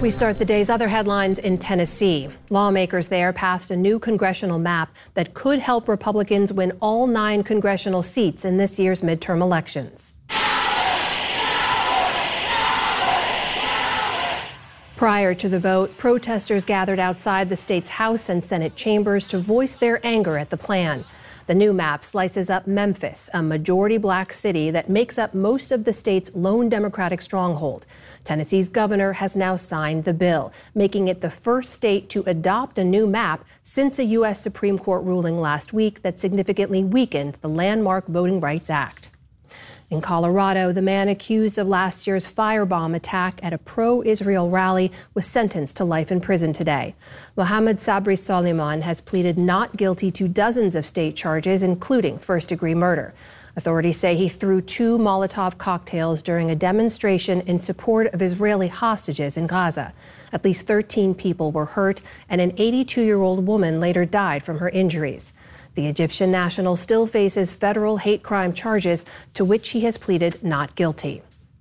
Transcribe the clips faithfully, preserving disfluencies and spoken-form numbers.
We start the day's other headlines in Tennessee. Lawmakers there passed a new congressional map that could help Republicans win all nine congressional seats in this year's midterm elections. Prior to the vote, protesters gathered outside the state's House and Senate chambers to voice their anger at the plan. The new map slices up Memphis, a majority black city that makes up most of the state's lone Democratic stronghold. Tennessee's governor has now signed the bill, making it the first state to adopt a new map since a U S Supreme Court ruling last week that significantly weakened the landmark Voting Rights Act. In Colorado, the man accused of last year's firebomb attack at a pro-Israel rally was sentenced to life in prison today. Mohammed Sabri Soliman has pleaded not guilty to dozens of state charges, including first-degree murder. Authorities say he threw two Molotov cocktails during a demonstration in support of Israeli hostages in Gaza. At least thirteen people were hurt, and an eighty-two-year-old woman later died from her injuries. The Egyptian national still faces federal hate crime charges, to which he has pleaded not guilty.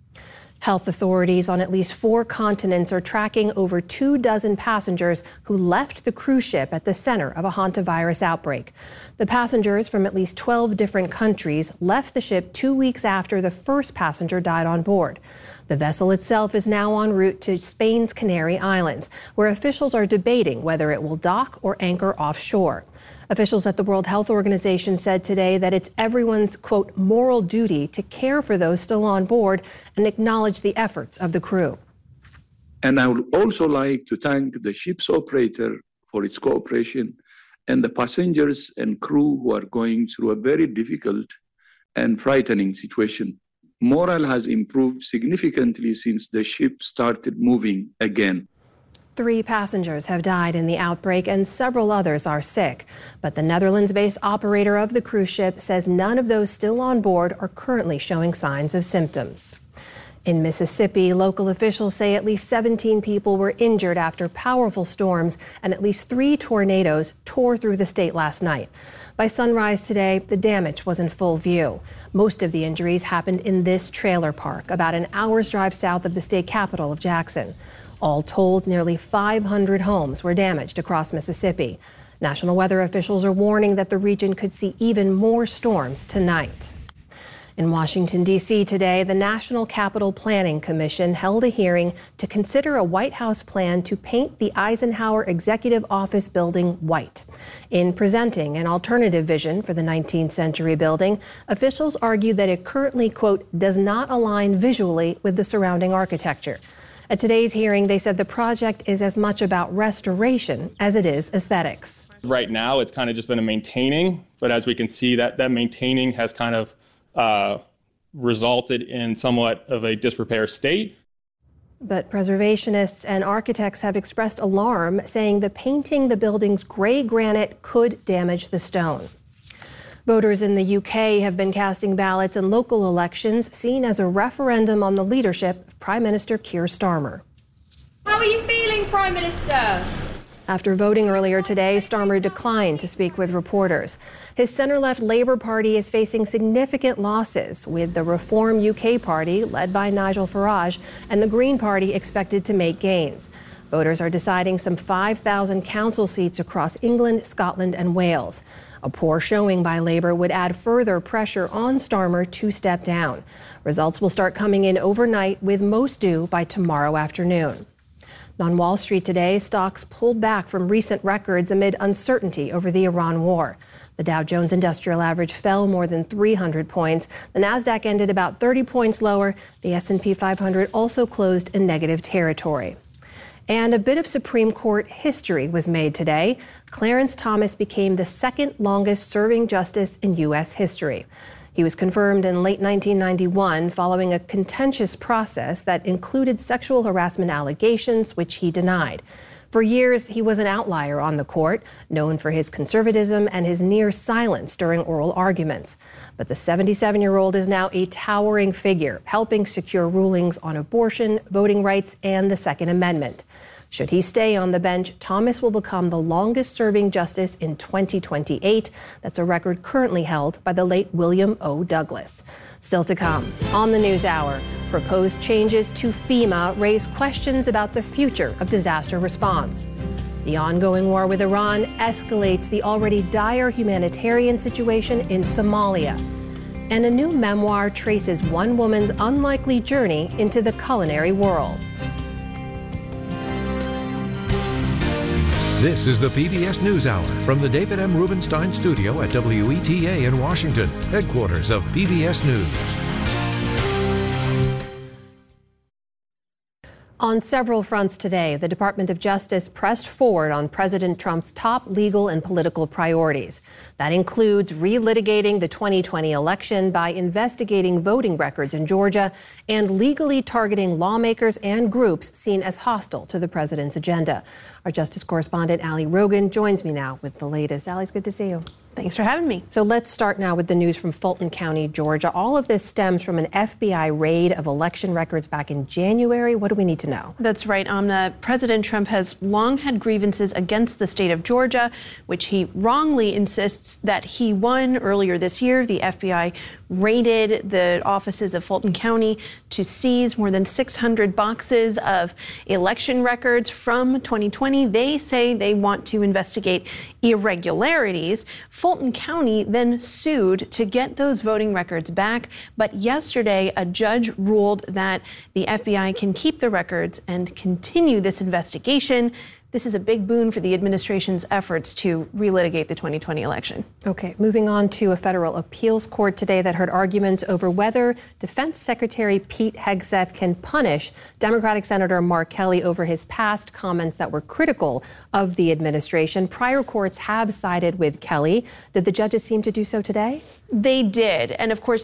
Health authorities on at least four continents are tracking over two dozen passengers who left the cruise ship at the center of a hantavirus outbreak. The passengers from at least twelve different countries left the ship two weeks after the first passenger died on board. The vessel itself is now en route to Spain's Canary Islands, where officials are debating whether it will dock or anchor offshore. Officials at the World Health Organization said today that it's everyone's, quote, moral duty to care for those still on board and acknowledge the efforts of the crew. And I would also like to thank the ship's operator for its cooperation and the passengers and crew who are going through a very difficult and frightening situation. Morale has improved significantly since the ship started moving again. Three passengers have died in the outbreak and several others are sick. But the Netherlands-based operator of the cruise ship says none of those still on board are currently showing signs of symptoms. In Mississippi, local officials say at least seventeen people were injured after powerful storms and at least three tornadoes tore through the state last night. By sunrise today, the damage was in full view. Most of the injuries happened in this trailer park, about an hour's drive south of the state capital of Jackson. All told, nearly five hundred homes were damaged across Mississippi. National weather officials are warning that the region could see even more storms tonight. In Washington, D C today, the National Capital Planning Commission held a hearing to consider a White House plan to paint the Eisenhower Executive Office building white. In presenting an alternative vision for the nineteenth century building, officials argue that it currently, quote, does not align visually with the surrounding architecture. At today's hearing, they said the project is as much about restoration as it is aesthetics. Right now, it's kind of just been a maintaining, but as we can see, that, that maintaining has kind of uh, resulted in somewhat of a disrepair state. But preservationists and architects have expressed alarm, saying the painting the building's gray granite could damage the stone. Voters in the U K have been casting ballots in local elections seen as a referendum on the leadership of Prime Minister Keir Starmer. How are you feeling, Prime Minister? After voting earlier today, Starmer declined to speak with reporters. His center-left Labour Party is facing significant losses, with the Reform U K party, led by Nigel Farage, and the Green Party expected to make gains. Voters are deciding some five thousand council seats across England, Scotland, and Wales. A poor showing by Labour would add further pressure on Starmer to step down. Results will start coming in overnight, with most due by tomorrow afternoon. On Wall Street today, stocks pulled back from recent records amid uncertainty over the Iran war. The Dow Jones Industrial Average fell more than three hundred points. The Nasdaq ended about thirty points lower. The S and P five hundred also closed in negative territory. And a bit of Supreme Court history was made today. Clarence Thomas became the second longest serving justice in U S history. He was confirmed in late nineteen ninety-one following a contentious process that included sexual harassment allegations, which he denied. For years, he was an outlier on the court, known for his conservatism and his near silence during oral arguments. But the seventy-seven-year-old is now a towering figure, helping secure rulings on abortion, voting rights, and the Second Amendment. Should he stay on the bench, Thomas will become the longest-serving justice in twenty twenty-eight. That's a record currently held by the late William O. Douglas. Still to come on the NewsHour, proposed changes to FEMA raise questions about the future of disaster response. The ongoing war with Iran escalates the already dire humanitarian situation in Somalia. And a new memoir traces one woman's unlikely journey into the culinary world. This is the P B S NewsHour from the David M. Rubenstein Studio at W E T A in Washington, headquarters of P B S News. On several fronts today, the Department of Justice pressed forward on President Trump's top legal and political priorities. That includes relitigating the twenty twenty election by investigating voting records in Georgia and legally targeting lawmakers and groups seen as hostile to the president's agenda. Our justice correspondent, Ali Rogan, joins me now with the latest. Ali, it's good to see you. Thanks for having me. So let's start now with the news from Fulton County, Georgia. All of this stems from an F B I raid of election records back in January. What do we need to know? That's right, Amna. President Trump has long had grievances against the state of Georgia, which he wrongly insists that he won. Earlier this year, the F B I raided the offices of Fulton County to seize more than six hundred boxes of election records from twenty twenty. They say they want to investigate irregularities. Fulton County then sued to get those voting records back. But yesterday, a judge ruled that the F B I can keep the records and continue this investigation. This is a big boon for the administration's efforts to relitigate the twenty twenty election. Okay, moving on to a federal appeals court today that heard arguments over whether Defense Secretary Pete Hegseth can punish Democratic Senator Mark Kelly over his past comments that were critical of the administration. Prior courts have sided with Kelly. Did the judges seem to do so today? They did. And of course,